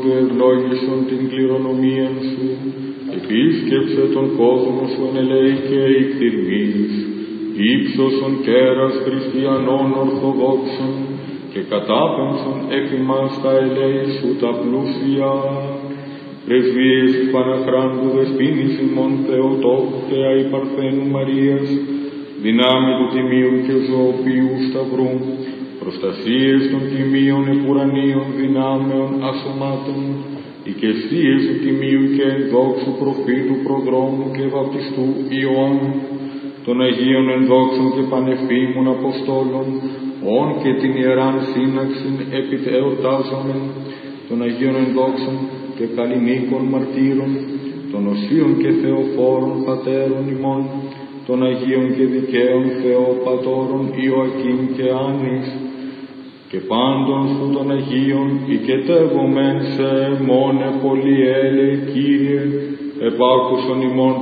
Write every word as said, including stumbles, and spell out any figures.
και ευλόγησον την κληρονομία σου, επίσκεψε τον κόσμο σου εν ελέη και εκτιρμής, ύψωσον κέρας χριστιανών ορθοδόξων και κατάπεμψον εκ ημάς τα ελέη σου τα πλούσια. Πρεσβείες της Παναχράντου Δεσποίνης ημών Θεοτόκου και Αϊ Παρθένου Μαρίας, δυνάμει του Τιμίου και Ζωοποιού Σταυρού, προστασίες των Τιμίων επουρανίων δυνάμεων ασωμάτων, οικεσίες του Τιμίου και ενδόξου προφήτου προδρόμου και βαπτιστού Ιωάννου, των Αγίων ενδόξων και πανεφήμων Αποστόλων, όν και την Ιεράν Σύναξην επιτεορτάζομεν, των Αγίων ενδόξων και καλλινίκων μαρτύρων, των οσίων και θεοφόρων πατέρων ημών, των Αγίων και δικαίων Θεοπατώρων Ιωακήμ και Άννης, και πάντων σου των Αγίων, οικετεύομεν σε μόνε πολυέλε, Κύριε, επάκουσον ημών